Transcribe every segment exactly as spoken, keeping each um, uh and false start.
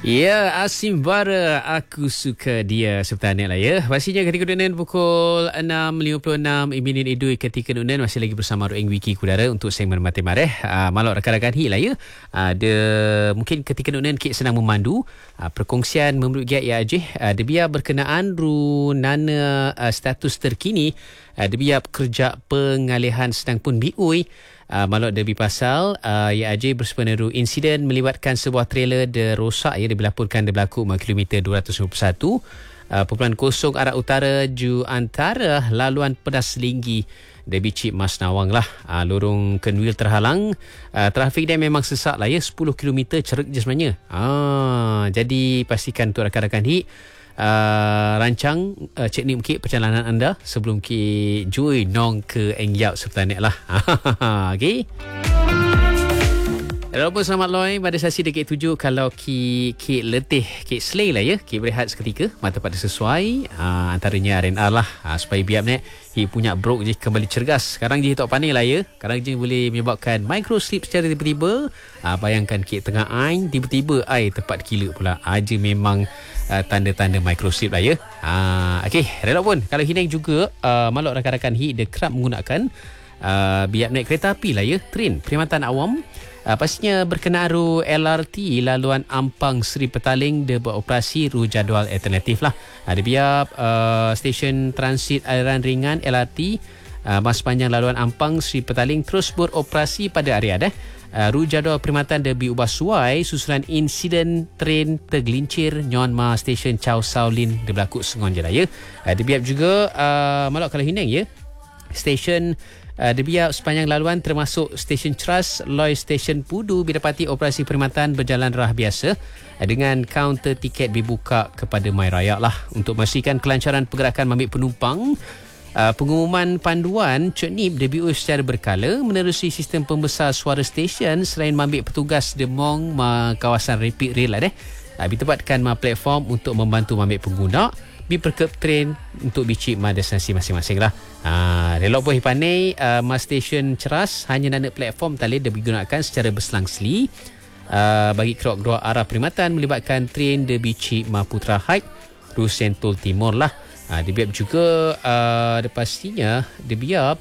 Ya, Asim Bara, aku suka dia sebenarnya lah ya. Pastinya ketika Nunan pukul enam lima puluh enam Iminin Idul ketika Nunan masih lagi bersama Rueng Wiki Kudara untuk segmen Mati Mareh. Uh, malak rakan-rakan hi lah ya. Uh, dia mungkin ketika Nunan kek senang memandu. Uh, perkongsian menurut Giat ya Ajih. Uh, dia biar berkenaan ru nana uh, status terkini. Uh, dia biar kerja pengalihan sedang pun biui. Uh, malak derby pasal uh, ya Ajay bersepeneru insiden melibatkan sebuah trailer de rosak ya dilaporkan de berlaku kilometer dua ratus lima puluh satu uh, perpuluhan kosong arah utara ju antara laluan pedas linggi derby Cip Mas Nawang lah. uh, lorong Kenwil terhalang, uh, trafik dia memang sesak lah ya, sepuluh kilometer ceruk je sebenarnya. uh, jadi pastikan untuk rakan-rakan hi Uh, rancang uh, cek ni mungkin perjalanan anda sebelum ki jui nong ke Engyap sebenarnya lah. Okey. Walaupun selamat loy pada sesi dekat tujuh, kalau ki ki letih, ki slay lah ya, ki berehat seketika mata pada sesuai, uh, antaranya R and R lah, uh, supaya biar ni ki punya brok je kembali cergas. Sekarang je tak panik lah ya. Sekarang je boleh menyebabkan micro sleep secara tiba-tiba. Uh, bayangkan ki tengah ain, tiba-tiba air tepat kila pula. Aja uh, memang Uh, tanda-tanda microchip lah ya. Uh, Okey, relak pun kalau Hineng juga uh, malak rakan-rakan hi dia kerap menggunakan uh, biar naik kereta api lah ya, train perkhidmatan awam. Uh, pastinya berkenaan ru L R T laluan Ampang Seri Petaling dia beroperasi ru jadual alternatif lah. Uh, dia biar uh, stesen transit aliran ringan L R T uh, mas panjang laluan Ampang Seri Petaling terus beroperasi pada hari ada. Uh, ru jadual perkhidmatan dia diubah suai susulan insiden train tergelincir nyon ma stesen Chow Saulin dia berlaku sengon je lah ya. Uh, dia biar juga uh, malak kalau Hineng ya, stesen uh, dia biar sepanjang laluan termasuk stesen Trust Loy Stesen Pudu didapati operasi perkhidmatan berjalan rah biasa uh, dengan kaunter tiket dibuka kepada mai rakyat lah untuk memastikan kelancaran pergerakan ambil penumpang. Uh, pengumuman panduan Cek Nip D B O secara berkala menerusi sistem pembesar suara stesen selain mengambil petugas demong ma kawasan rapid rail lah deh. Uh, ditempatkan ma platform untuk membantu mengambil pengguna di perkep train untuk bicik ma destinasi masing-masing lah. Uh, relok pun hipanai uh, ma stesen ceras hanya nana platform tali dia digunakan secara berselang-seli uh, bagi kerok dua arah perkhidmatan melibatkan train de bicik ma Putra Haik Ru Sentul Timur lah. Uh, dia biar juga uh, dia pastinya dia biar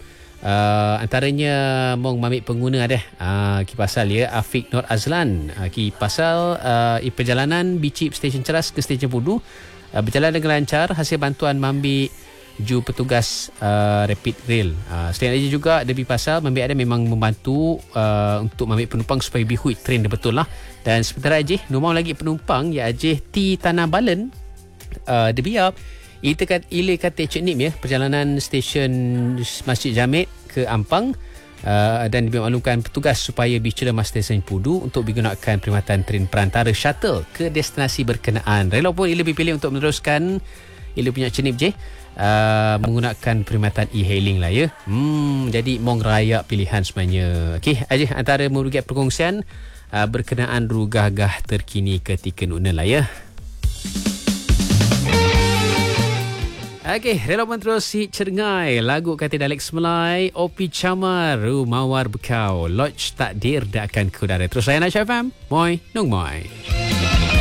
uh, antaranya mong mamik pengguna ada uh, ki pasal ya Afiq Nur Azlan uh, ki pasal uh, i perjalanan bicip stesen ceras ke stesen Pudu uh, berjalan dengan lancar hasil bantuan mambi ju petugas uh, rapid rail. Uh, selain itu juga dia pasal mambi ada memang membantu uh, untuk mamik penumpang supaya bihui train dia betul lah. Dan sementara aje nombor lagi penumpang ya aje T Tanah Balan uh, dia biar Itu kat ile kata Cik Nip ya, perjalanan stesen Masjid Jamid ke Ampang uh, dan dimaklumkan petugas supaya bicara mas stesen Pudu untuk digunakan perkhidmatan train perantara shuttle ke destinasi berkenaan. Rela pun ile dipilih untuk meneruskan ile punya Cik Nip je uh, menggunakan perkhidmatan e-hailing lah ya. Hmm, jadi mong raya pilihan sebenarnya. Okey, aja antara merugikan perkongsian uh, berkenaan rugah-gah terkini ketika Nunan lah ya. Okey, relevan terus si Cengai lagu kata Dalek Semelai Opi Camar Mawar Bekau Lodge Takdir dah akan ke udara. Terus saya Aisyah F M. Moi, nung moi.